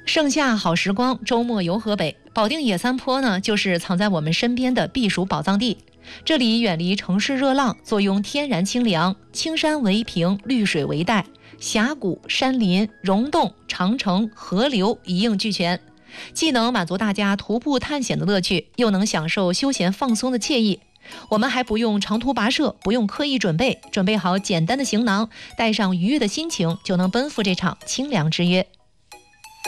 盛夏好时光，周末游河北。保定野三坡呢，就是藏在我们身边的避暑宝藏地。这里远离城市热浪，坐拥天然清凉，青山为屏，绿水为带，峡谷、山林、溶洞、长城、河流一应俱全，既能满足大家徒步探险的乐趣，又能享受休闲放松的惬意。我们还不用长途跋涉，不用刻意准备好简单的行囊，带上愉悦的心情，就能奔赴这场清凉之约。